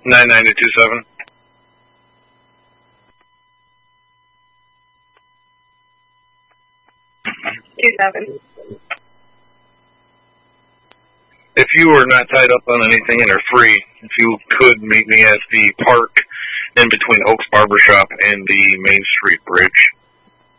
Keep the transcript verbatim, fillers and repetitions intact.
nine nine two two seven. Two seven. If you were not tied up on anything and are free, if you could meet me at the park in between Oaks Barbershop and the Main Street Bridge.